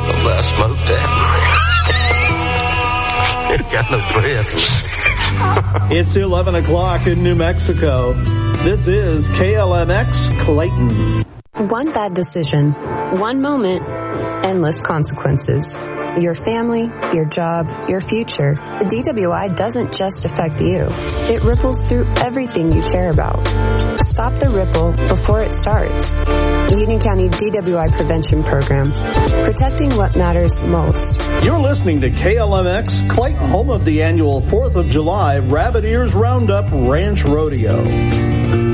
Oh, I smoked that. Got no breath. It's 11 o'clock in New Mexico. This is KLMX Clayton. One bad decision, one moment, endless consequences. Your family, your job, your future. The DWI doesn't just affect you. It ripples through everything you care about. Stop the ripple before it starts. Union County DWI Prevention Program. Protecting what matters most. You're listening to KLMX Clayton, home of the annual 4th of July Rabbit Ears Roundup Ranch Rodeo.